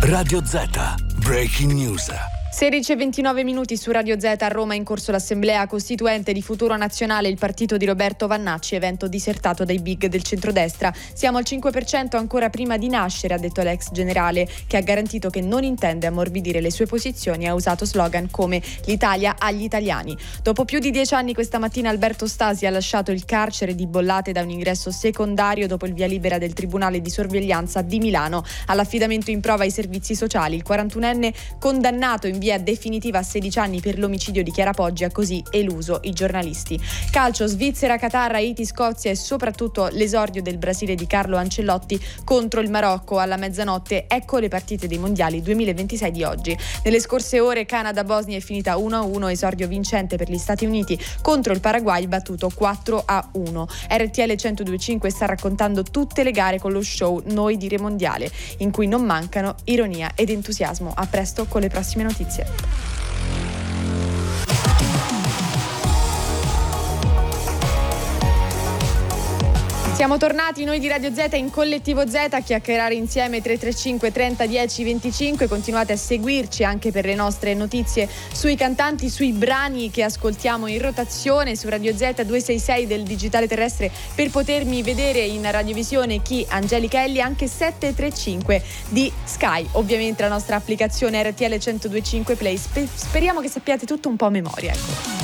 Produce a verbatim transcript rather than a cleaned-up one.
Radio Z, Breaking News. sedici e ventinove minuti su Radio Z. A Roma è in corso l'assemblea costituente di Futuro Nazionale, il partito di Roberto Vannacci, evento disertato dai big del centrodestra. Siamo al cinque per cento ancora prima di nascere, ha detto l'ex generale, che ha garantito che non intende ammorbidire le sue posizioni e ha usato slogan come l'Italia agli italiani. Dopo più di dieci anni questa mattina Alberto Stasi ha lasciato il carcere di Bollate da un ingresso secondario dopo il via libera del Tribunale di Sorveglianza di Milano all'affidamento in prova ai servizi sociali. Il quarantunenne, condannato in via definitiva a sedici anni per l'omicidio di Chiara Poggi, ha così eluso i giornalisti. Calcio, Svizzera, Qatar, Haiti, Scozia e soprattutto l'esordio del Brasile di Carlo Ancelotti contro il Marocco alla mezzanotte. Ecco le partite dei mondiali duemilaventisei di oggi. Nelle scorse ore Canada-Bosnia è finita uno a uno, esordio vincente per gli Stati Uniti contro il Paraguay battuto quattro a uno. R T L centodue e cinque sta raccontando tutte le gare con lo show Noi dire mondiale, in cui non mancano ironia ed entusiasmo. A presto con le prossime notizie. Siamo tornati noi di Radio Z in Collettivo Z a chiacchierare insieme. Tre tre cinque trenta dieci venticinque. Continuate a seguirci anche per le nostre notizie sui cantanti, sui brani che ascoltiamo in rotazione su Radio Z duecentosessantasei del digitale terrestre, per potermi vedere in radiovisione chi Angelica Ellie, anche sette tre cinque di Sky, ovviamente la nostra applicazione R T L centodue e cinque Play. Spe- speriamo che sappiate tutto un po' a memoria, ecco.